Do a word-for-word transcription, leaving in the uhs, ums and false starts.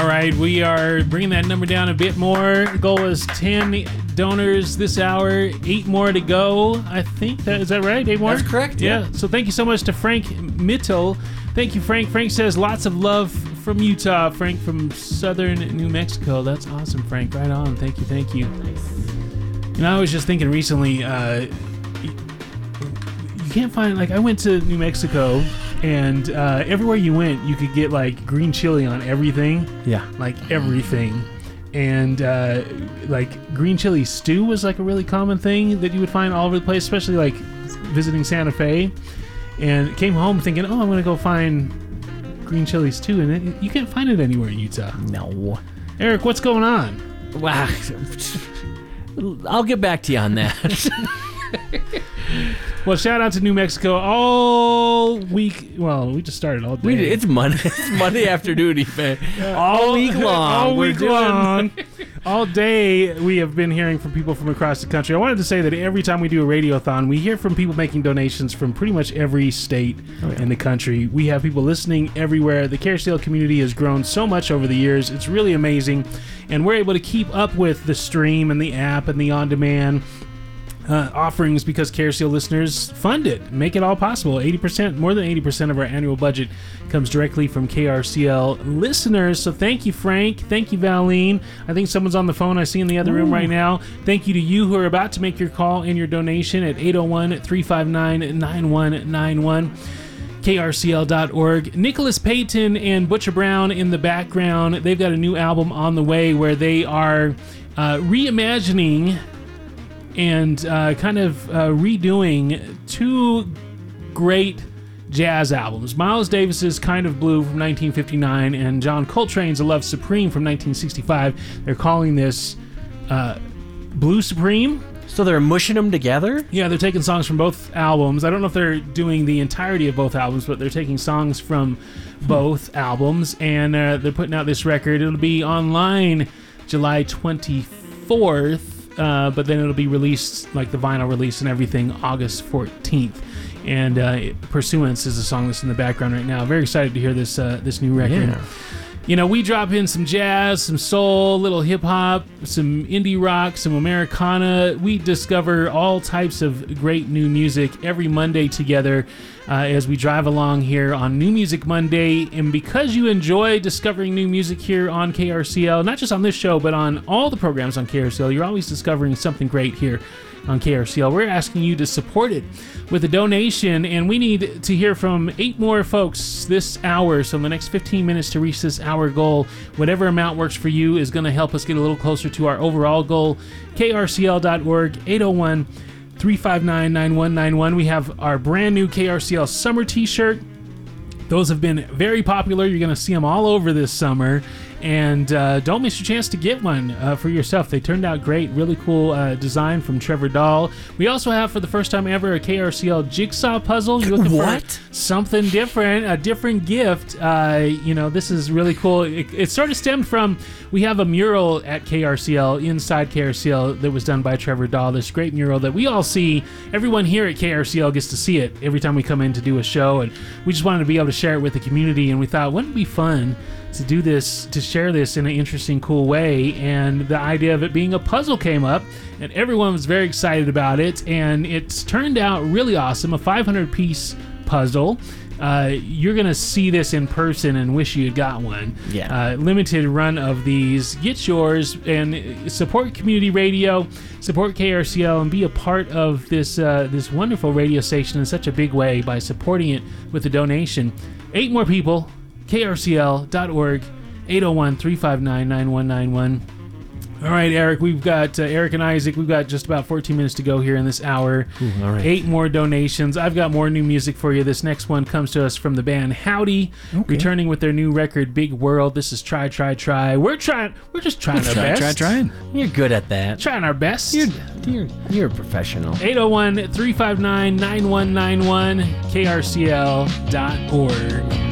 All right, we are bringing that number down a bit more. The goal was ten donors this hour, eight more to go. I think that is that right? Eight more? That's correct. Yeah. yeah. So thank you so much to Frank Mittel. Thank you, Frank. Frank says lots of love from Utah. Frank from southern New Mexico. That's awesome, Frank. Right on. Thank you. Thank you. You know, I was just thinking recently. Uh, you can't find like I went to New Mexico. And uh, everywhere you went, you could get like green chili on everything. Yeah. Like everything. And uh, like green chili stew was like a really common thing that you would find all over the place, especially like visiting Santa Fe. And came home thinking, oh, I'm going to go find green chili stew. And it, you can't find it anywhere in Utah. No. Eric, what's going on? Wow. I'll get back to you on that. Well, shout out to New Mexico all week. Well, we just started all day. We, it's Monday. It's Monday afternoon, man. All week long. All we're week doing... long. All day, we have been hearing from people from across the country. I wanted to say that every time we do a radiothon, we hear from people making donations from pretty much every state oh, yeah. in the country. We have people listening everywhere. The K R C L community has grown so much over the years. It's really amazing. And we're able to keep up with the stream and the app and the on-demand Uh, offerings because K R C L listeners fund it, make it all possible. eighty percent, more than eighty percent of our annual budget comes directly from K R C L listeners. So thank you, Frank. Thank you, Valine. I think someone's on the phone. I see in the other Ooh. room right now. Thank you to you who are about to make your call and your donation at eight oh one, three five nine, nine one nine one. K R C L dot org. Nicholas Payton and Butcher Brown in the background. They've got a new album on the way where they are uh, reimagining and uh, kind of uh, redoing two great jazz albums. Miles Davis's Kind of Blue from nineteen fifty-nine and John Coltrane's A Love Supreme from nineteen sixty-five. They're calling this uh, Blue Supreme. So they're mushing them together? Yeah, they're taking songs from both albums. I don't know if they're doing the entirety of both albums, but they're taking songs from both albums, and uh, they're putting out this record. It'll be online July twenty-fourth. Uh, but then it'll be released, like the vinyl release and everything, August fourteenth. And uh, Pursuance is a song that's in the background right now. Very excited to hear this uh, this new record. Yeah. You know, we drop in some jazz, some soul, little hip-hop, some indie rock, some Americana. We discover all types of great new music every Monday together uh, as we drive along here on New Music Monday. And because you enjoy discovering new music here on K R C L, not just on this show, but on all the programs on K R C L, you're always discovering something great here on K R C L. We're asking you to support it with a donation, and we need to hear from eight more folks this hour. So in the next fifteen minutes to reach this hour goal, whatever amount works for you is going to help us get a little closer to our overall goal. K R C L dot org, eight oh one, three five nine, nine one nine one. We have our brand new K R C L summer t-shirt. Those have been very popular. You're going to see them all over this summer. And uh, don't miss your chance to get one uh, for yourself. They turned out great. Really cool uh, design from Trevor Dahl. We also have, for the first time ever, a K R C L jigsaw puzzle. You're looking what? for something different, a different gift. Uh, you know, this is really cool. It, it sort of stemmed from, we have a mural at K R C L, inside K R C L, that was done by Trevor Dahl. This great mural that we all see. Everyone here at K R C L gets to see it every time we come in to do a show. And we just wanted to be able to share it with the community. And we thought, wouldn't it be fun to do this, to share this in an interesting, cool way? And the idea of it being a puzzle came up, and everyone was very excited about it, and it's turned out really awesome. A five hundred piece puzzle. Uh, you're gonna see this in person and wish you had got one. Yeah. Uh, limited run of these. Get yours and support community radio, support K R C L, and be a part of this uh, this wonderful radio station in such a big way by supporting it with a donation. Eight more people. K R C L dot org, eight oh one, three five nine, nine one nine one. All right, Eric, we've got uh, Eric and Isaac. We've got just about fourteen minutes to go here in this hour. Ooh, all right. Eight more donations. I've got more new music for you. This next one comes to us from the band Howdy, okay. returning with their new record, Big World. This is Try, Try, Try. We're trying. We're just trying we're our try, best. Try, trying. You're good at that. Trying our best. You're, you're, you're a professional. eight oh one, three five nine, nine one nine one, K R C L dot org.